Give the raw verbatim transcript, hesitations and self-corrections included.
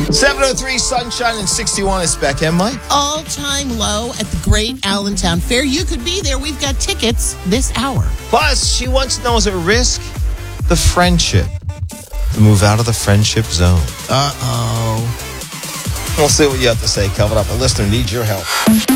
seven oh three, sunshine and sixty-one is Beck and Mike. All-time low at the Great Allentown Fair. You could be there. We've got tickets this hour. Plus, she wants to know, is it risk the friendship to move out of the friendship zone? Uh-oh. We'll see what you have to say coming up. A listener needs your help.